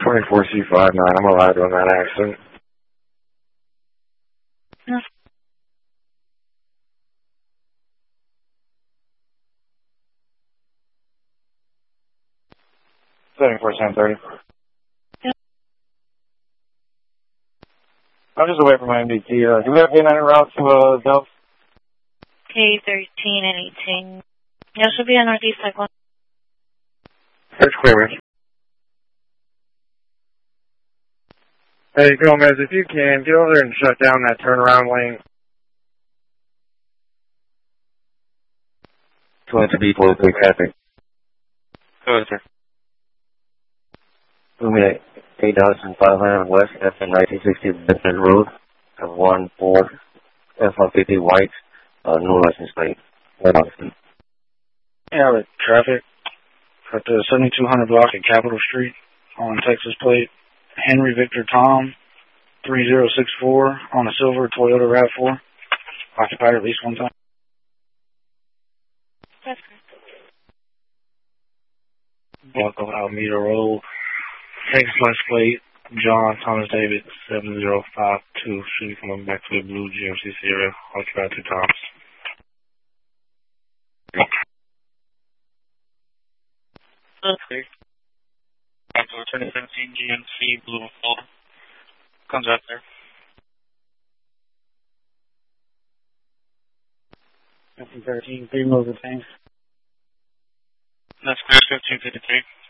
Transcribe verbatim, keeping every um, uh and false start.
twenty-four C five nine, I'm alive on that accident. No. seventy-four ten thirty. Yeah. I'm just away from my M D T. Uh, do we have a nine route to uh, Delft? K thirteen and eighteen. Yeah, should be on Northeast Cyclone. Search clearance. Hey, Gomez, if you can, get over there and shut down that turnaround lane. Going to be for the traffic. Go ahead, sir. Moving at eight thousand five hundred West F N nineteen sixty Bedford Road. Of one four F one fifty White. Uh, no license plate. Right on. Yeah, with traffic. At the seventy-two hundred block at Capitol Street on Texas plate. Henry Victor Tom, three zero six four on a silver Toyota RAV four. Occupied at least one time. That's correct. Buckle Alameda Road. Texas license plate. John Thomas David, seven zero five two. Should be coming back to the blue G M C Sierra. Occupied two times. Okay. After twenty seventeen G M C Blue Fold comes out there. fifteen thirteen, three moves of tanks. That's clear, fifteen fifty-three.